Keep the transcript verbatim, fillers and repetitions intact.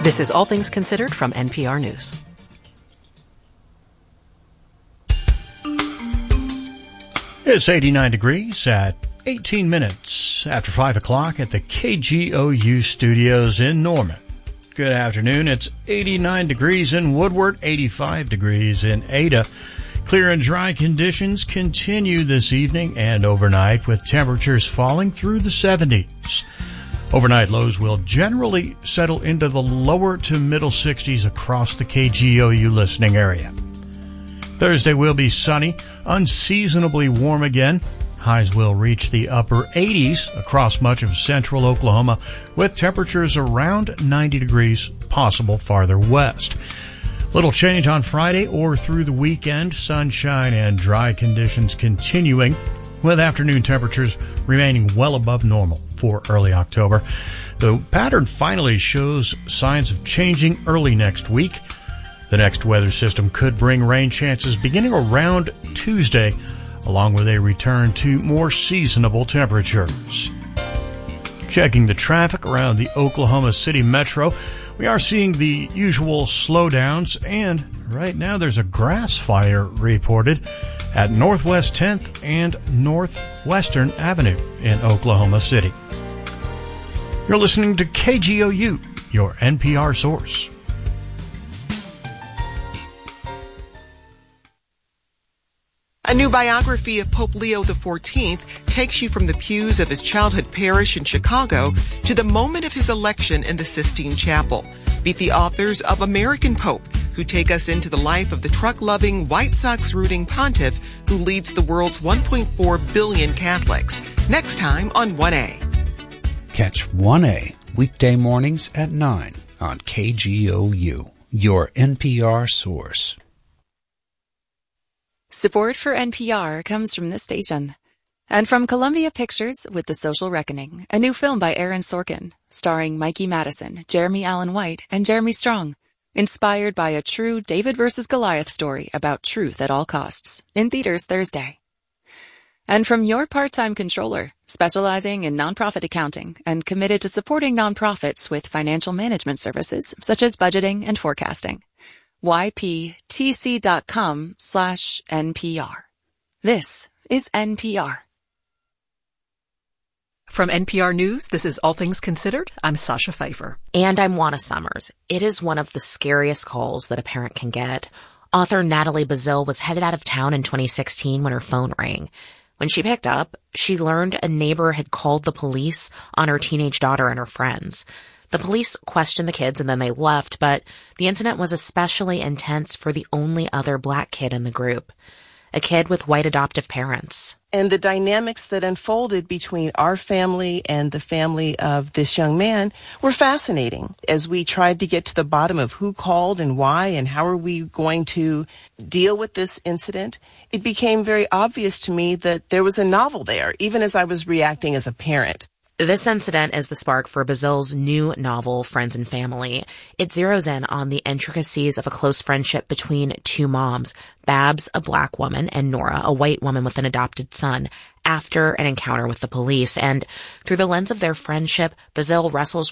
This is All Things Considered from N P R News. It's eighty-nine degrees at eighteen minutes after five o'clock at the K G O U studios in Norman. Good afternoon. It's eighty-nine degrees in Woodward, eighty-five degrees in Ada. Clear and dry conditions continue this evening and overnight with temperatures falling through the seventies. Overnight lows will generally settle into the lower to middle sixties across the K G O U listening area. Thursday will be sunny, unseasonably warm again. Highs will reach the upper eighties across much of central Oklahoma, with temperatures around ninety degrees, possible farther west. Little change on Friday or through the weekend, sunshine and dry conditions continuing, with afternoon temperatures remaining well above normal for early October. The pattern finally shows signs of changing early next week. The next weather system could bring rain chances beginning around Tuesday, along with a return to more seasonable temperatures. Checking the traffic around the Oklahoma City metro, we are seeing the usual slowdowns, and right now there's a grass fire reported at Northwest tenth and Northwestern Avenue in Oklahoma City. You're listening to K G O U, your N P R source. A new biography of Pope Leo the fourteenth takes you from the pews of his childhood parish in Chicago to the moment of his election in the Sistine Chapel. Meet the authors of American Pope, who take us into the life of the truck-loving, White Sox-rooting pontiff who leads the world's one point four billion Catholics. Next time on one A. Catch one A weekday mornings at nine on K G O U, your N P R source. Support for N P R comes from this station and from Columbia Pictures with The Social Reckoning, a new film by Aaron Sorkin, starring Mikey Madison, Jeremy Allen White, and Jeremy Strong, inspired by a true David versus Goliath story about truth at all costs, in theaters Thursday. And from your part-time controller, specializing in nonprofit accounting and committed to supporting nonprofits with financial management services such as budgeting and forecasting. Y P T C dot com slash N P R. This is N P R. From N P R News, this is All Things Considered. I'm Sasha Pfeiffer. And I'm Juana Summers. It is one of the scariest calls that a parent can get. Author Natalie Bazile was headed out of town in twenty sixteen when her phone rang. When she picked up, she learned a neighbor had called the police on her teenage daughter and her friends. The police questioned the kids and then they left, but the incident was especially intense for the only other black kid in the group, a kid with white adoptive parents. And the dynamics that unfolded between our family and the family of this young man were fascinating. As we tried to get to the bottom of who called and why and how are we going to deal with this incident, it became very obvious to me that there was a novel there, even as I was reacting as a parent. This incident is the spark for Bazile's new novel, Friends and Family. It zeroes in on the intricacies of a close friendship between two moms, Babs, a black woman, and Nora, a white woman with an adopted son, after an encounter with the police. And through the lens of their friendship, Bazile wrestles